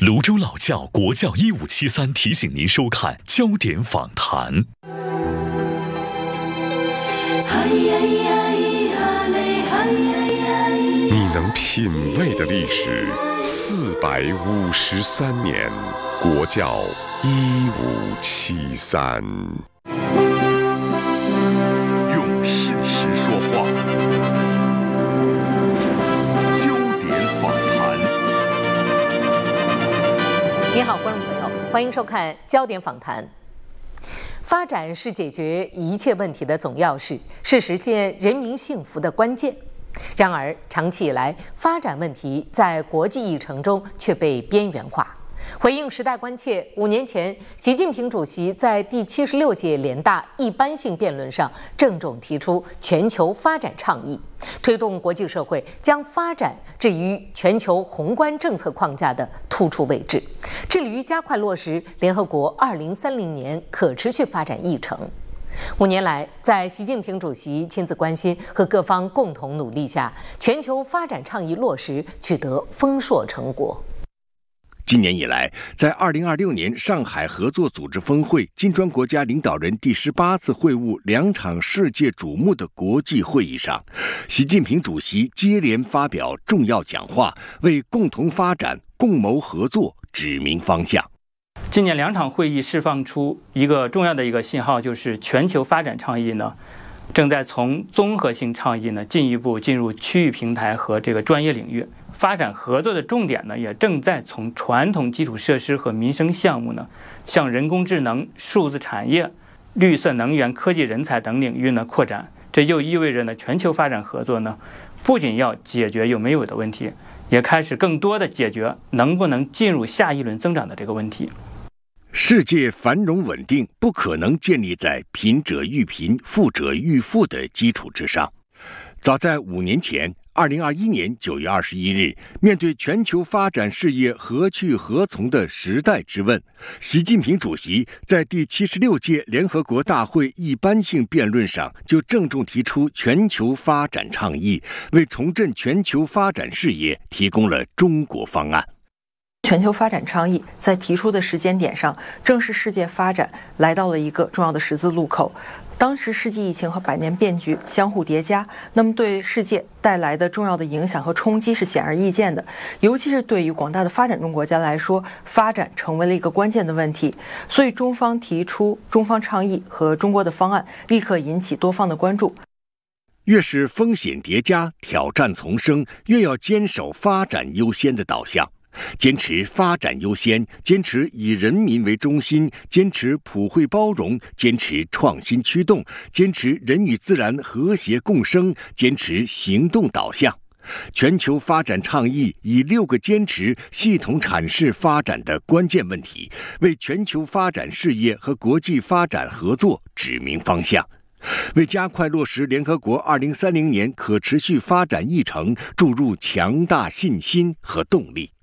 泸州老窖国窖1573提醒您收看焦点访谈。 你能品味的历史453年，国窖1573。 用事实说话，焦点访谈。 你好，观众朋友，欢迎收看焦点访谈。发展是解决一切问题的总钥匙，是实现人民幸福的关键。然而，长期以来，发展问题在国际议程中却被边缘化。回应时代关切，5年前，习近平主席在第76届联大一般性辩论上郑重提出全球发展倡议，推动国际社会将发展置于全球宏观政策框架的突出位置，致力于加快落实联合国2030年可持续发展议程。5年来，在习近平主席亲自关心和各方共同努力下，全球发展倡议落实取得丰硕成果。 今年以来，在2026年上海合作组织峰会金砖国家领导人第18次会晤2场世界瞩目的国际会议上，习近平主席接连发表重要讲话，为共同发展、共谋合作指明方向。 今年2场会议释放出一个重要的一个信号，就是全球发展倡议呢，正在从综合性倡议呢进一步进入区域平台和这个专业领域。发展合作的重点呢，也正在从传统基础设施和民生项目呢，向人工智能、数字产业、绿色能源、科技人才等领域呢扩展。这就意味着呢，全球发展合作呢，不仅要解决有没有的问题，也开始更多的解决能不能进入下一轮增长的这个问题。 世界繁荣稳定不可能建立在贫者愈贫、富者愈富的基础之上。早在5年前，2021年9月21日，面对全球发展事业何去何从的时代之问，习近平主席在第76届联合国大会一般性辩论上就郑重提出全球发展倡议，为重振全球发展事业提供了中国方案。 全球发展倡议在提出的时间点上，正是世界发展来到了一个重要的十字路口。当时世纪疫情和百年变局相互叠加，那么对世界带来的重要的影响和冲击是显而易见的，尤其是对于广大的发展中国家来说，发展成为了一个关键的问题。所以中方提出中方倡议和中国的方案，立刻引起多方的关注。 越是风险叠加、挑战丛生，越要坚守发展优先的导向。坚持发展优先，坚持以人民为中心，坚持普惠包容，坚持创新驱动，坚持人与自然和谐共生，坚持行动导向。全球发展倡议以6个坚持系统阐释发展的关键问题，为全球发展事业和国际发展合作指明方向，为加快落实联合国2030年可持续发展议程注入强大信心和动力。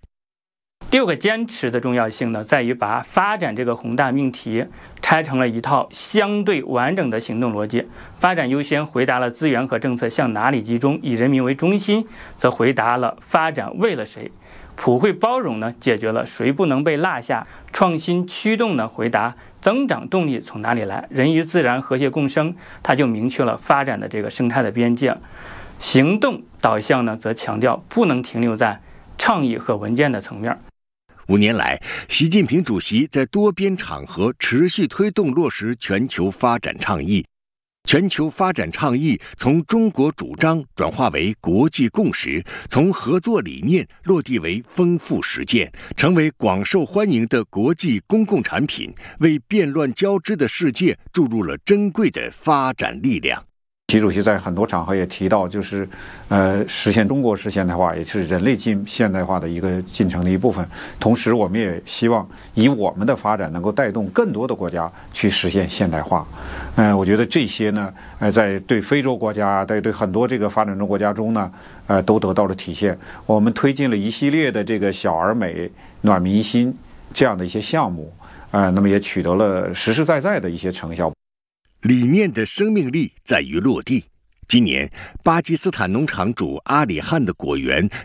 6个坚持的重要性呢，在于把发展这个宏大命题拆成了一套相对完整的行动逻辑。发展优先回答了资源和政策向哪里集中，以人民为中心则回答了发展为了谁。普惠包容呢，解决了谁不能被落下。创新驱动呢，回答增长动力从哪里来。人与自然和谐共生，它就明确了发展的这个生态的边界。行动导向呢，则强调不能停留在倡议和文件的层面。 5年来，习近平主席在多边场合持续推动落实全球发展倡议。全球发展倡议从中国主张转化为国际共识，从合作理念落地为丰富实践，成为广受欢迎的国际公共产品，为变乱交织的世界注入了珍贵的发展力量。 习主席在很多场合也提到，就是实现中国式现代化，也是人类现代化的一个进程的一部分。同时，我们也希望以我们的发展能够带动更多的国家去实现现代化。我觉得这些呢，在对非洲国家，在对很多这个发展中国家中呢，都得到了体现。我们推进了一系列的这个小而美、暖民心这样的一些项目，那么也取得了实实在在的一些成效。 理念的生命力在于落地。今年，巴基斯坦农场主阿里汉的果园